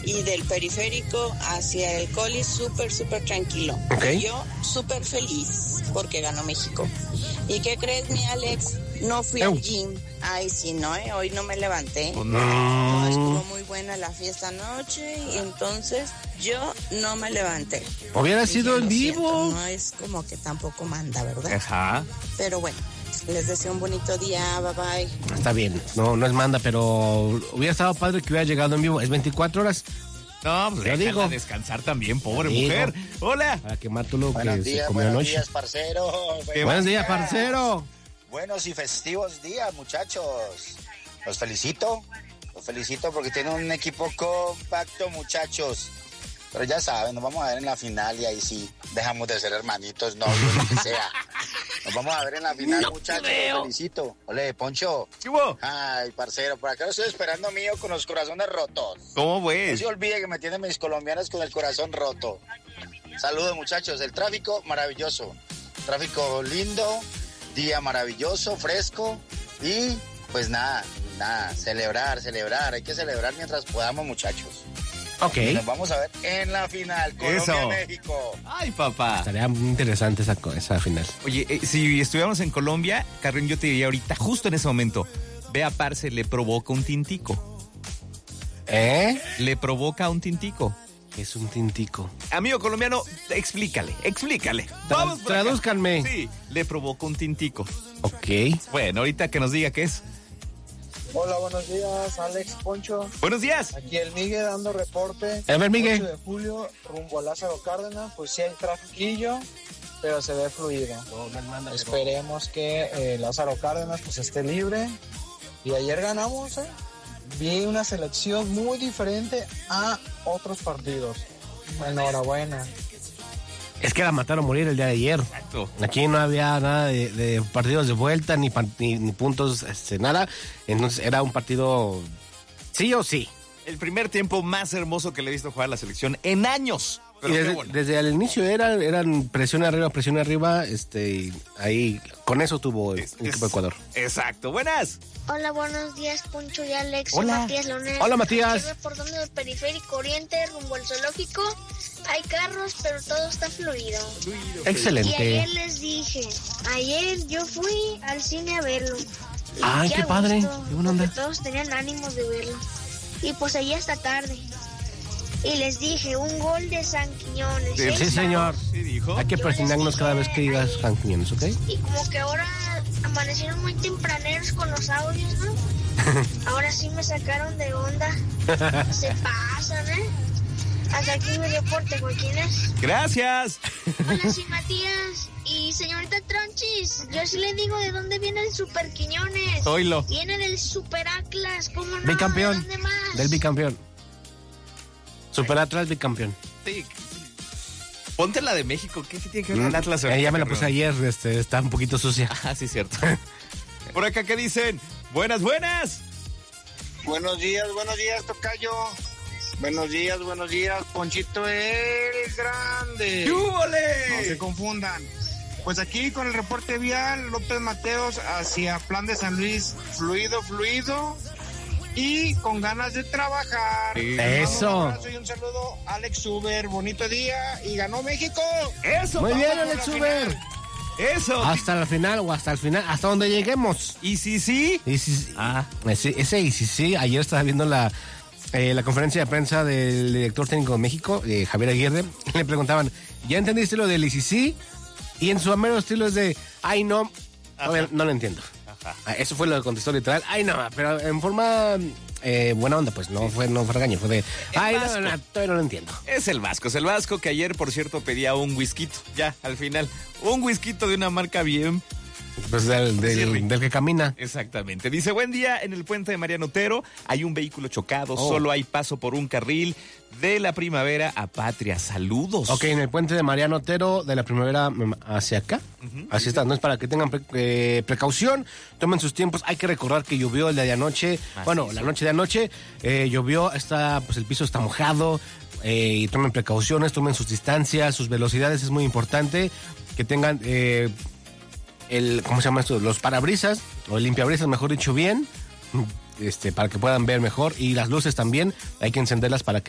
y del periférico hacia el Coli súper tranquilo. Okay. Y yo súper feliz porque ganó México. ¿Y qué crees, mi Alex? No fui al gym. Ay, sí, no, hoy no me levanté. No, estuvo muy buena la fiesta anoche y entonces yo no me levanté. Hubiera sido en Siento, vivo. no es como que tampoco manda, ¿verdad? Ajá. Pero bueno, les deseo un bonito día, bye bye. Está bien, no es manda, pero hubiera estado padre que hubiera llegado en vivo. Es 24 horas. No, pues Yo digo. descansar también, pobre Digo. mujer. Hola. Para quemar todo lo Buenos que días, se comió buenos anoche. días, parcero. Buenos días, parcero. Buenos y festivos días, muchachos. Los felicito porque tienen un equipo compacto, muchachos. Pero ya saben, nos vamos a ver en la final y ahí sí dejamos de ser hermanitos, novios, lo que sea. Nos vamos a ver en la final, muchachos. Los felicito. Ole, Poncho. ¿Qué hubo? Ay, parcero, por acá lo estoy esperando mío con los corazones rotos. ¿Cómo No pues? se olvide que me tienen mis colombianos con el corazón roto. Saludos, muchachos. El tráfico maravilloso. Tráfico lindo, día maravilloso, fresco. Y pues nada, celebrar. Hay que celebrar mientras podamos, muchachos. Ok. Y nos vamos a ver en la final, Colombia-México. Ay, papá. Estaría muy interesante esa final. Oye, si estuviéramos en Colombia, Carmen, yo te diría ahorita, justo en ese momento, ve a Parce, le provoca un tintico. ¿Eh? Le provoca un tintico. Es un tintico. Amigo colombiano, explícale. Vamos por acá. Tradúzcanme. Sí, le provoca un tintico. Ok. Bueno, ahorita que nos diga qué es. Hola, buenos días, Alex, Poncho. Buenos días. Aquí el Miguel dando reporte. A ver, Miguel. 8 de julio, rumbo a Lázaro Cárdenas, pues sí hay trafiquillo, pero se ve fluido. Esperemos que Lázaro Cárdenas pues esté libre. Y ayer ganamos, Vi una selección muy diferente a otros partidos. Enhorabuena. Es que era matar o morir el día de ayer. Exacto. Aquí no había nada de partidos de vuelta, ni puntos, nada. Entonces era un partido sí o sí. El primer tiempo más hermoso que le he visto jugar a la selección en años. Pero Y qué bueno. desde el inicio eran presión arriba, ahí con eso tuvo el equipo de Ecuador. Exacto, buenas. Hola, buenos días, Poncho y Alex. Hola. Soy Matías Leonel. Hola, Matías. Aquí reportando del periférico oriente rumbo al zoológico. Hay carros, pero todo está fluido. Y Excelente. ayer les dije, ayer yo fui al cine a verlo. Y Ay, qué a padre. gusto, Qué buena onda. porque todos tenían ánimos de verlo. Y pues allí hasta tarde. Y les dije, un gol de San Quiñones. Sí, señor. Sí, dijo. Hay que Yo presionarnos les dije cada vez que digas ahí. San Quiñones, ¿ok? Y como que ahora amanecieron muy tempraneros con los audios, ¿no? Ahora sí me sacaron de onda. Se pasan, Hasta aquí mi reporte, Joaquín. Gracias. Hola, sí, Matías. Y señorita Tronchis, yo sí le digo de dónde viene el Super Quiñones. Oílo. Viene del Super Atlas, ¿cómo no? Bicampeón. ¿De dónde más? Del bicampeón. Super Atlas bicampeón. Sí. Ponte la de México. ¿Qué tiene que ver con Atlas? Ya me la puse ayer, está un poquito sucia. Ah, sí, cierto. Por acá, ¿qué dicen? Buenas. Buenos días, tocayo. Buenos días, Ponchito el Grande. ¡Yúbole! No se confundan. Pues aquí con el reporte vial, López Mateos hacia Plan de San Luis, fluido y con ganas de trabajar. Sí. Eso. Un abrazo y un saludo, Alex Uber, bonito día y ganó México. Eso. Muy papá. bien, Alex Uber. Eso. Hasta la final o hasta el final, hasta donde lleguemos. ¿Y sí? Y sí, ayer estaba viendo la conferencia de prensa del director técnico de México, Javier Aguirre, y le preguntaban, ¿ya entendiste lo del ICC? Y en su mero estilo es de, ay no, no lo entiendo. Ajá. Eso fue lo que contestó literal, ay no, pero en forma buena onda, pues no fue regaño, fue de, ay no, todavía no lo entiendo. Es el Vasco que ayer, por cierto, pedía un whisky, ya, al final, un whisky de una marca bien. Pues del que camina. Exactamente. Dice, buen día, en el puente de Mariano Otero hay un vehículo chocado, solo hay paso por un carril de la Primavera a Patria. Saludos. Ok, en el puente de Mariano Otero, de la Primavera hacia acá. Así está, no es para que tengan precaución, tomen sus tiempos. Hay que recordar que llovió el día de anoche, la noche de anoche, llovió, pues el piso está mojado, y tomen precauciones, tomen sus distancias, sus velocidades, es muy importante que tengan... ¿cómo se llama esto? Los parabrisas, o el limpiabrisas, mejor dicho, bien, para que puedan ver mejor, y las luces también, hay que encenderlas para que